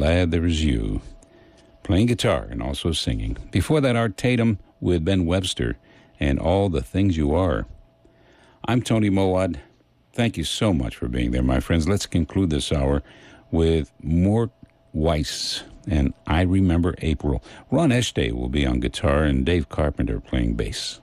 Glad There's You, playing guitar and also singing. Before that, Art Tatum with Ben Webster and All the Things You Are. I'm Tony Mowat. Thank you so much for being there, my friends. Let's conclude this hour with Mort Weiss and I Remember April. Ron Estee will be on guitar and Dave Carpenter playing bass.